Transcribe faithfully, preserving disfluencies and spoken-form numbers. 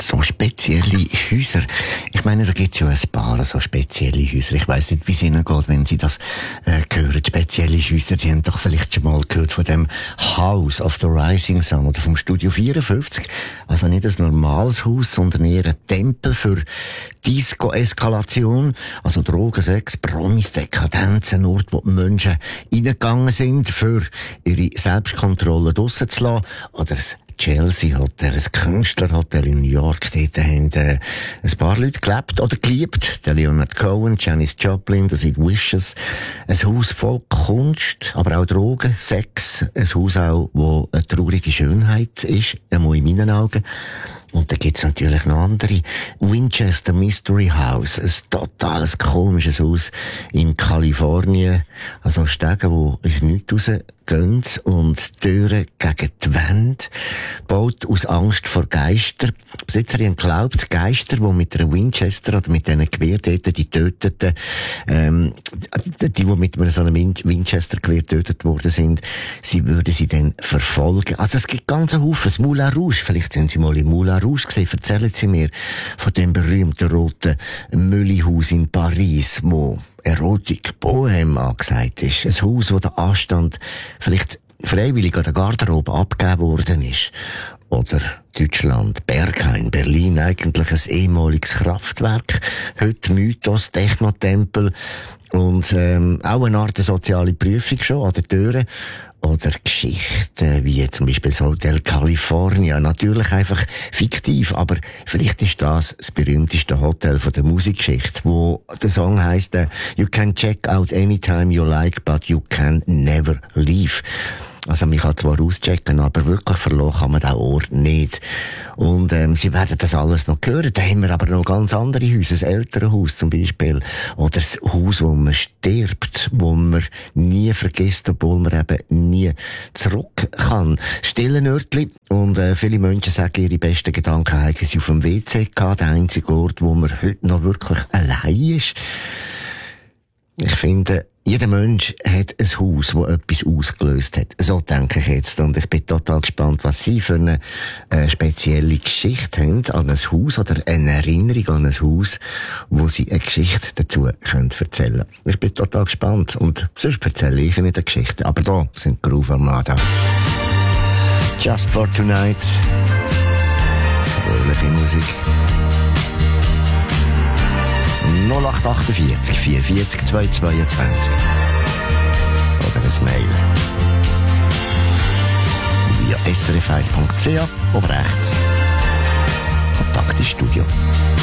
so spezielle Häuser. Ich meine, da gibt es ja ein paar so spezielle Häuser. Ich weiss nicht, wie es Ihnen geht, wenn Sie das äh, hören. Spezielle Häuser, Sie haben doch vielleicht schon mal gehört von dem House of the Rising Sun oder vom Studio vierundfünfzig. Also nicht ein normales Haus, sondern eher ein Tempel für Disco-Eskalation. Also Drogen, Sex, Promis, Dekadenz, ein Ort, wo die Menschen reingegangen sind, für ihre Selbstkontrolle draussen zu lassen. Oder ein Chelsea Hotel, ein Künstlerhotel in New York. Dort haben äh, ein paar Leute gelebt oder geliebt. Der Leonard Cohen, Janis Joplin, der Sid Vicious. Ein Haus voll Kunst, aber auch Drogen, Sex. Ein Haus auch, wo eine traurige Schönheit ist, einmal in meinen Augen. Und da gibt's natürlich noch andere. Winchester Mystery House, ein totales komisches Haus in Kalifornien. Also Stege, wo ins Nichts rausgehen und Türen gegen die Wände. Baut aus Angst vor Geistern. Die Besitzerin glaubt, Geister, die mit einer Winchester oder mit diesen Gewehr dort, die töteten, ähm, die, die mit so einem Winchester-Gewehr getötet worden sind, sie würden sie dann verfolgen. Also es gibt ganz einen Haufen. Das Moulin Rouge, vielleicht sind Sie mal im Moulin Rouge gesehen. Erzählen Sie mir von dem berühmten roten Müllihaus in Paris, wo Erotik Bohem angesagt ist. Ein Haus, wo der Anstand vielleicht freiwillig an der Garderobe abgegeben worden ist. Oder Deutschland, Berghain, Berlin, eigentlich ein ehemaliges Kraftwerk. Heute Mythos, Technotempel und ähm, auch eine Art soziale Prüfung schon an den Türen. Oder Geschichten, wie zum Beispiel das Hotel California. Natürlich einfach fiktiv, aber vielleicht ist das das berühmteste Hotel von der Musikgeschichte, wo der Song heisst, You can check out anytime you like, but you can never leave. Also, man kann zwar auschecken, aber wirklich verloren kann man den Ort nicht. Und, ähm, Sie werden das alles noch hören. Da haben wir aber noch ganz andere Häuser. Ein Elternhaus zum Beispiel. Oder das Haus, wo man stirbt, wo man nie vergisst, obwohl man eben nie zurück kann. Stille Örtli. Und, äh, viele Menschen sagen, ihre besten Gedanken haben sie auf dem W C gehabt. Der einzige Ort, wo man heute noch wirklich allein ist. Ich finde, jeder Mensch hat ein Haus, das etwas ausgelöst hat. So denke ich jetzt. Und ich bin total gespannt, was Sie für eine äh, spezielle Geschichte haben an ein Haus oder eine Erinnerung an ein Haus, wo Sie eine Geschichte dazu können erzählen. Ich bin total gespannt. Und sonst erzähle ich Ihnen eine Geschichte. Aber da sind Groove Armada. Just for Tonight. Fröhliche Musik. null acht achtundvierzig vierundvierzig zweihundertzweiundzwanzig oder ein Mail via s r f eins punkt c h oben rechts Kontakt ins Studio.